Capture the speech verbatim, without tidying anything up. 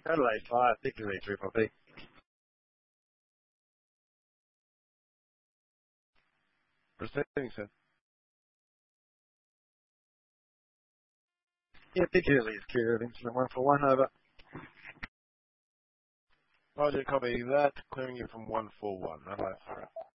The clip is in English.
Adelaide five, victory, triple B. Proceeding, sir. Yeah, Piccadilly is clear of incident one for one, over. Roger, copy that. Clearing you from one four one. Adelaide five.